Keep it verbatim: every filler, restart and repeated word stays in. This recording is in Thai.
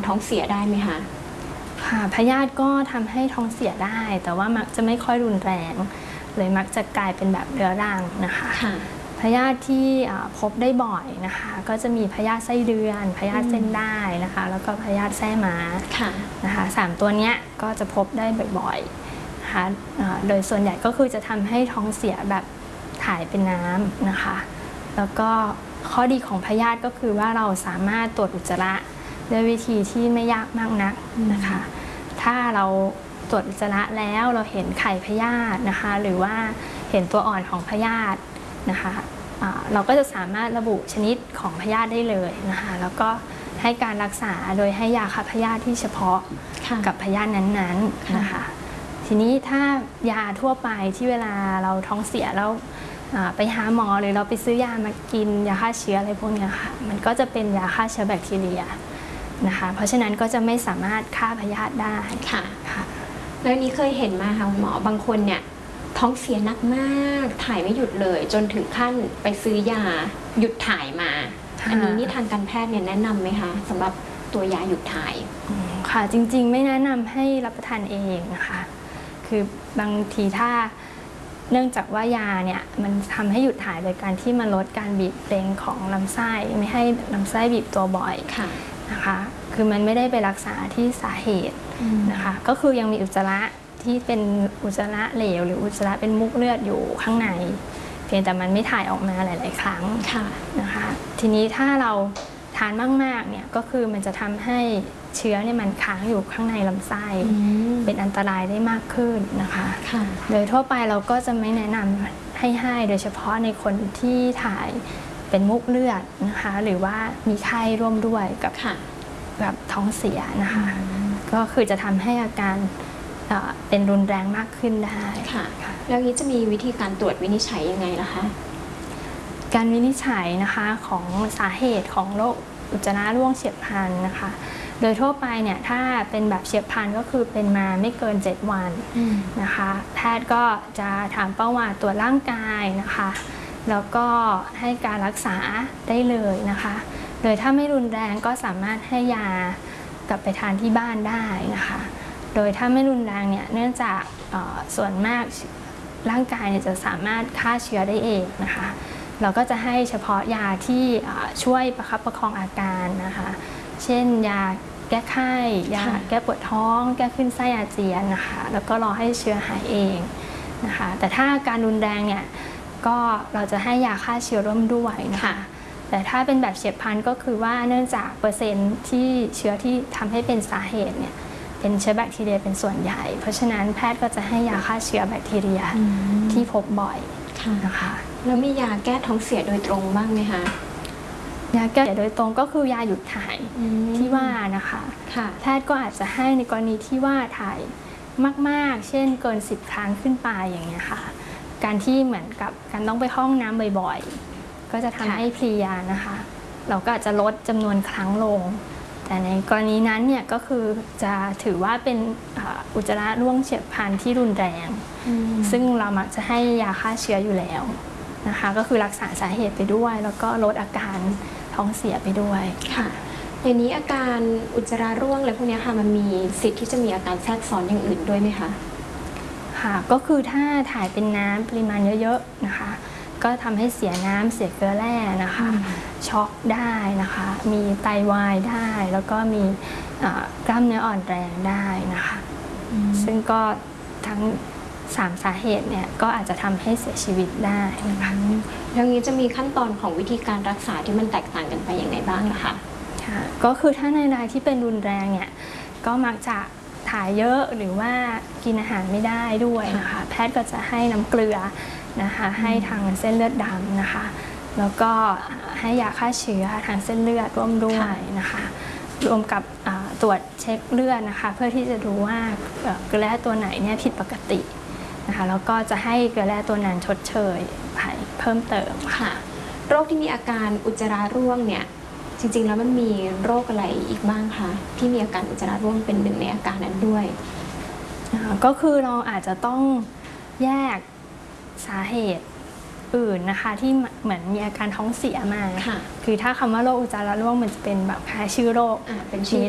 ท้องเสียได้ไหมคะค่ะพยาธิก็ทำให้ท้องเสียได้แต่ว่ามักจะไม่ค่อยรุนแรงเลยมักจะกลายเป็นแบบเรื้อรังนะคะพยาธิที่พบได้บ่อยนะคะก็จะมีพยาธิไส้เดือนพยาธิเส้นได้นะคะแล้วก็พยาธิแส้ม้านะคะสามตัวนี้ก็จะพบได้บ่อยๆนะคะโดยส่วนใหญ่ก็คือจะทำให้ท้องเสียแบบถ่ายเป็นน้ำนะคะแล้วก็ข้อดีของพยาธิก็คือว่าเราสามารถตรวจอุจจาระด้วยวิธีที่ไม่ยากมากนักนะคะถ้าเราตรวจอุจจาระแล้วเราเห็นไข่พยาธินะคะหรือว่าเห็นตัวอ่อนของพยาธินะคะเราก็จะสามารถระบุชนิดของพยาธิได้เลยนะคะแล้วก็ให้การรักษาโดยให้ยาฆ่าพยาธิที่เฉพาะกับพยาธินั้นๆนะคะทีนี้ถ้ายาทั่วไปที่เวลาเราท้องเสียแล้วไปหาหมอหรือเราไปซื้อยามากินยาฆ่าเชื้ออะไรพวกนี้ค่ะมันก็จะเป็นยาฆ่าเชื้อแบคทีเรียนะคะเพราะฉะนั้นก็จะไม่สามารถฆ่าพยาธิได้ค่ะค่ะแล้วนี้เคยเห็นมาค่ะหมอบางคนเนี่ยท้องเสียหนักมากถ่ายไม่หยุดเลยจนถึงขั้นไปซื้อยาหยุดถ่ายมาอันนี้นี่ทางการแพทย์เนี่ยแนะนำไหมคะสำหรับตัวยาหยุดถ่ายค่ะจริงๆไม่แนะนำให้รับประทานเองนะคะคือบางทีถ้าเนื่องจากว่ายาเนี่ยมันทำให้หยุดถ่ายโดยการที่มันลดการบีบเร่งของลำไส้ไม่ให้ลำไส้บีบตัวบ่อยนะคะคือมันไม่ได้ไปรักษาที่สาเหตุนะคะก็คือยังมีอุจจาระที่เป็นอุจจาระเหลวหรืออุจจาระเป็นมุกเลือดอยู่ข้างในเพียงแต่มันไม่ถ่ายออกมาหลายๆครั้งนะคะทีนี้ถ้าเราทานมากๆเนี่ยก็คือมันจะทำให้เชื้อเนี่ยมันค้างอยู่ข้างในลำไส้เป็นอันตรายได้มากขึ้นนะคะโดยทั่วไปเราก็จะไม่แนะนำให้ให้โดยเฉพาะในคนที่ถ่ายเป็นมุกเลือดนะคะหรือว่ามีไข้ร่วมด้วยกับแบบท้องเสียนะคะก็คือจะทำให้อาการเป็นรุนแรงมากขึ้นได้ค่ะแล้วนี้จะมีวิธีการตรวจวินิจฉัยยังไงล่ะคะการวินิจฉัยนะคะของสาเหตุของโรคอุจจาระร่วงเฉียบพลันนะคะโดยทั่วไปเนี่ยถ้าเป็นแบบเฉียบพลันก็คือเป็นมาไม่เกินเจ็ดวันนะคะแพทย์ก็จะถามประวัติตรวจร่างกายนะคะแล้วก็ให้การรักษาได้เลยนะคะโดยถ้าไม่รุนแรงก็สามารถให้ยากลับไปทานที่บ้านได้นะคะโดยถ้าไม่รุนแรงเนี่ยเนื่องจากส่วนมากร่างกายเนี่ยจะสามารถฆ่าเชื้อได้เองนะคะเราก็จะให้เฉพาะยาที่ช่วยประคับประคองอาการนะคะเช่นยาแก้ไข้ยาแก้ปวดท้องแก้ขึ้นไส้อาเจียนนะคะแล้วก็รอให้เชื้อหายเองนะคะแต่ถ้าการรุนแรงเนี่ยก็เราจะให้ยาฆ่าเชื้อร่วมด้วยนะคะแต่ถ้าเป็นแบบเฉียบพลันก็คือว่าเนื่องจากเปอร์เซ็นต์ที่เชื้อที่ทำให้เป็นสาเหตุเนี่ยเป็นเชื้อแบคทีเรียเป็นส่วนใหญ่เพราะฉะนั้นแพทย์ก็จะให้ยาฆ่าเชื้อแบคทีเรียที่พบบ่อยนะคะแล้วมียาแก้ท้องเสียโดยตรงบ้างไหมคะยาแก้โดยตรงก็คือยาหยุดถ่ายที่ว่านะคะแพทย์ก็อาจจะให้ในกรณีที่ว่าถ่ายมากๆเช่นเกินสิบครั้งขึ้นไปอย่างเงี้ยค่ะการที่เหมือนกับการต้องไปห้องน้ำบ่อยๆก็จะทำให้เพลียนะคะเราก็อาจจะลดจำนวนครั้งลงแต่ในกรณีนั้นเนี่ยก็คือจะถือว่าเป็นอุจจาระร่วงเฉียบพลันที่รุนแรงซึ่งเรามักจะให้ยาฆ่าเชื้ออยู่แล้วนะคะก็คือรักษาสาเหตุไปด้วยแล้วก็ลดอาการท้องเสียไปด้วยค่ะอย่างนี้อาการอุจจาระร่วงอะไรพวกนี้ค่ะมันมีสิทธิ์ที่จะมีอาการแทรกซ้อนอย่างอื่นด้วยไหมคะค่ะก็คือถ้าถ่ายเป็นน้ำปริมาณเยอะๆนะคะก็ทำให้เสียน้ำเสียเกลือแร่นะคะช็อกได้นะคะมีไตวายได้แล้วก็มีกล้ามเนื้ออ่อนแรงได้นะคะซึ่งก็ทั้งสามสาเหตุเนี่ยก็อาจจะทำให้เสียชีวิตได้นะคะแล้วนี้จะมีขั้นตอนของวิธีการรักษาที่มันแตกต่างกันไปอย่างไรบ้างนะคะค่ะก็คือถ้าในรายที่เป็นรุนแรงเนี่ยก็มักจะถ่ายเยอะหรือว่ากินอาหารไม่ได้ด้วยนะคะแพทย์ก็จะให้น้ำเกลือนะคะให้ทางเส้นเลือดดำนะคะแล้วก็ให้ยาฆ่าเชื้อทางเส้นเลือดร่วมด้วยนะคะรวมกับตรวจเช็คเลือดนะคะเพื่อที่จะดูว่าเกลือแร่ตัวไหนเนี่ยผิดปกตินะคะแล้วก็จะให้เกลือแร่ตัวนั้นชดเชยไปเพิ่มเติมค่ะโรคที่มีอาการอุจจาระร่วงเนี่ยจริงๆแล้วมันมีโรคอะไรอีกบ้างคะที่มีอาการอุจจาระร่วงเป็นหนึ่งในอาการนั้นด้วยก็คือเราอาจจะต้องแยกสาเหตุอื่นนะคะที่เหมือนมีอาการท้องเสียมาคือถ้าคำว่าโรคอุจจาระร่วงมันจะเป็นแบบคล้ายชื่อโรคเป็นชื่อ